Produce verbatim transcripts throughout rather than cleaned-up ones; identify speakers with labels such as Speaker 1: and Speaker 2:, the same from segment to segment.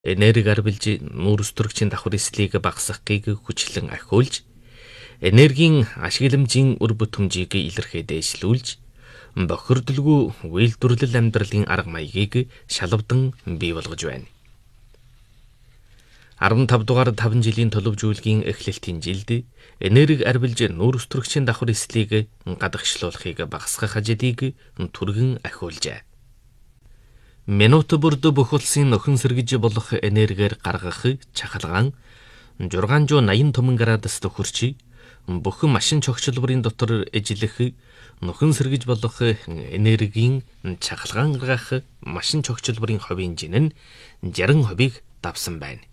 Speaker 1: Энерги арвилж нүүрс төрөгчийн давхар эслийг багасгахыг хүчлэн ахиулж, энергийн ашигламжийн үр бүтэмжийг илэрхий дэвшлүүлж, бохирдолгүй үйлдвэрлэл амьдралын арга маягийг шалавдан бий болгож байна. арван тав дугаар таван жилийн төлөвжүүлгийн эхлэлтийн жилд энерги арвилж нүүрс төрөгчийн давхар эслийг гадагшлуулахыг багасгах ажлыг түргэн ахиулжээ. Минут бүрд бүх улсын нөхөн сэргэж болох энергиэр гаргах чахалгаан шуурхай восемьдесят түмэн градуст хүрч бүх машин чогчлбарын дотор эжлэх нөхөн сэргэж болох энергийн чахалгаан гаргах машин чогчлбарын хувийн жин нь шестьдесят хувийг давсан байна.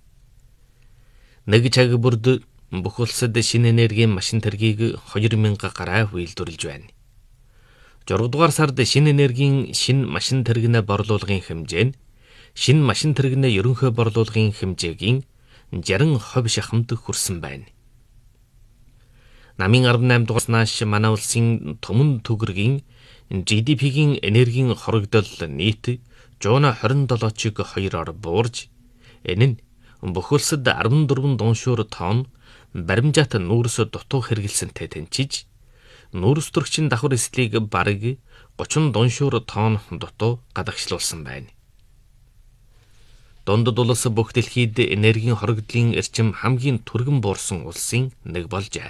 Speaker 1: Нэг цаг бүрд бүх улсад шинэ энергийн машин тэргийг two thousand гараа үйлдвэрлэж байна. зураг дугаар сард шинэ энергийн шинэ машин тэрэгнээ борлуулгын хэмжээ нь шинэ машин тэрэгнээ ерөнхий борлуулгын хэмжээгийн sixty хувь шахамд хүрсэн байна. Намын eighty-eight дугаараас нааш манай улсын төмөн төгрөгийн G D P-гийн энергийн хорогдол нийт one hundred twenty-seven-ыг two-оор буурж, энэ нь бүх улсад fourteen дуншуур тонн баримжаат нүүрс дутуу хэрэгэлсэнтэй тэнцэж, нүүрс төрөгчийн давхар эслийг бараг thirty дуншуур тонн дутуу гадагшлуулсан байна. Дундад улс бүх дэлхийд энергийн хорогдлын эрчим хамгийн түргэн буурсан улсын нэг болжээ.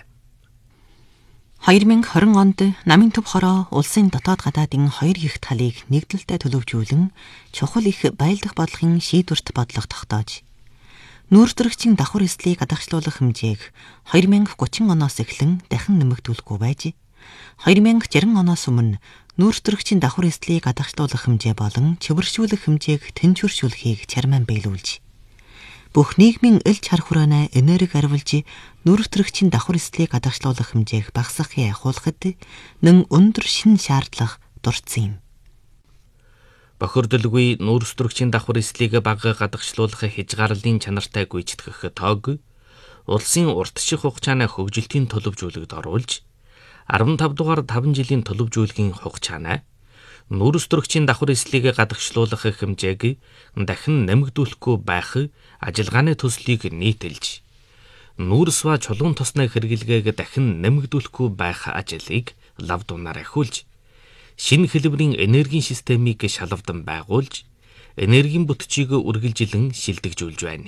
Speaker 2: twenty twenty онд намын төв хороо улсын дотоод гадаадын хоёр их талыг нэгдэлтэй төлөвжүүлэн чухал их байлдах бодлогын шийдвэрт бодлого тогтоож, нүүрс төрөгчийн давхар эслийг гадагшлуулах хэмжээг twenty thirty оноос эхлэн дахин нэмэгдүүлэхгүй байж, twenty sixty оноос өмнө нүүрс төрөгчийн давхар эслийг гадагшлуулах хэмжээ болон чивэршүүлэх хэмжээг тэнцвэршүүлэхийг чармаан биелүүлж, бүх нийгмийн элч хар хураанаа энерги арвилж нүүрс төрөгчийн давхар эслийг гадагшлуулах хэмжээг багасгахыг ахиулахад нэн өндөр шин шаардлага дурдсан юм.
Speaker 1: Бохирдолгүй нүүрс төрөгчийн давхар эслийг бага гадагшлуулах хязгаарлалын чанартай гүйцэтгэх тоог улсын уртших хугацааны хөгжилтийн төлөвжүүлэгт оруулж, fifty-five дугаар таван жилийн төлөвжүүлгийн хугацаанаа нүүрс төрөгчийн давхар эслийг гадагшлуулах хэмжээг дахин нэмэгдүүлэхгүй байх ажиллагааны төслийг нийтэлж, нүүрс ба чулуун тосны хэрэглэгээг дахин нэмэгдүүлэхгүй байх ажлыг лав дунаар ахиулж, шинэ хэлбэрийн энергийн системийг шалавдан байгуулж, энергийн бүтцийг үргэлжилэн шилдэгжүүлж байна.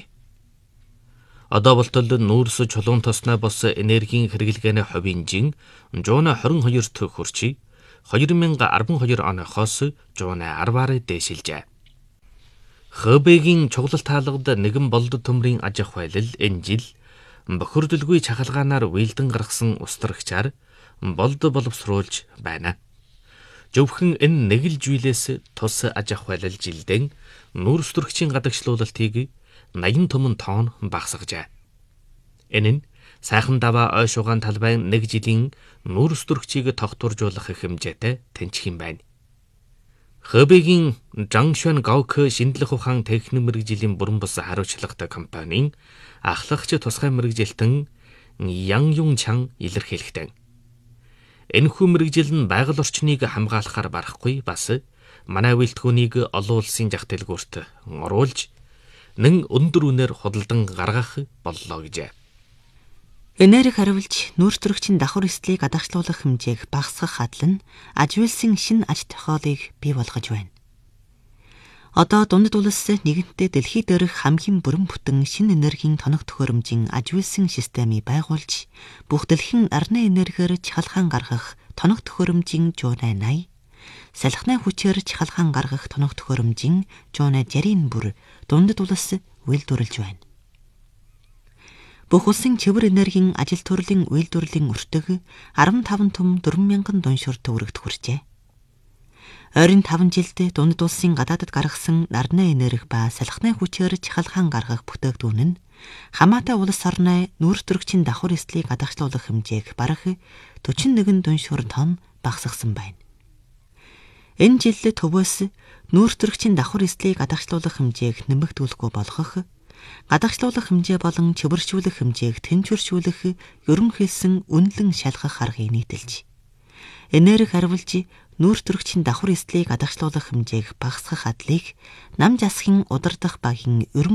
Speaker 1: Одоо болтол нүүрс чулуун тосны бос энергийн хэрэглгээний хувийн жин one twenty-two хүрч twenty twelve оноохоос one ten-аар дээшилжээ. Хэбэгийн чуглал таалгад нэгэн болд төмрийн аж ахуй аялал энэ жил бохирдолгүй чахалгаанаар уйлдан гаргасан устарагчаар болд боловсруулж байна. Зөвхөн энэ нэг л жийлээс тус аж ахуй аялал жилдэн нүүрс төрөгчийн гадагшлуулалтыг eighty түмэн тонн багасгажээ. Энэ нь сайхан даваа ой шугаан талбайн нэг жилийн нүүрс төрөгчийг тогтворжуулах хэмжээтэй тэнцэх юм байна. Хэбэгийн Zhongshan Gaoke шинжлэх ухаан техник мэргэжлийн бүрэн бус хариуцлагатай компанийн ахлагч тусгай мэргэжилтэн Yang Yongchang илэрхийлэхдээ, энэхүү мэргэжил нь байгаль орчныг хамгаалахаар барахгүй бас манай үйлдвэрийг олон улсын зах дэлгүүрт оруулж, нэн өндөр үнээр худалдан гаргах боллоо гэжээ.
Speaker 2: Энерги хариулж нүүрс төрөгчийн давхар эслийг гадагшлуулах хэмжээг багасгах адил нь аж үйлсийн шинэ аж тохиолыг бий болгож байна. Одоо дундад улс нэгэнтээ дэлхий дээрх хамгийн бүрэн бүтэн шинэ энергийн тоног төхөөрөмжийн аж үйлсийн системийг байгуулж, бүх дэлхийн арны энергиэр чахалгаан гаргах тоног төхөөрөмжийн one eighty, салхины хүчээр чахалгаан гаргах тоног төхөөрөмжийн one sixty бүр дундад улс үйлдвэрлэж байна. Бүх улсын чивэр энергийн ажил төрлийн үйлдвэрлэлийн өртөг fifty-five түм four thousand дуншуур төгрөгт хүрчээ. Ойрын five жилд дундад улсын гадаадд гаргасан нарны энерги ба салхины хүчээр чахалгаан гаргах бүтээгдэхүүн нь хамаатай улс орны нүүрс төрөгчийн давхар эслийг гадагшлуулах хэмжээг бараг forty-one дуншуур тонн багасгасан байна. Энэ жил төвөөс нүүрс төрөгчийн давхар эслийг гадагшлуулах хэмжээг нэмэгдүүлэхгүй болгох, гадагшлуулах хэмжээ болон чивэршүүлэх хэмжээг тэнцвэршүүлэх ерөнхийдсөн үнэлэн шалгах аргыг нийтэлж, энерги арвилж нүүр төрөгчийн давхар эслийг адагшлуулах хэмжээг багасгах адлыг нам засгийн удирдах багийн ерөн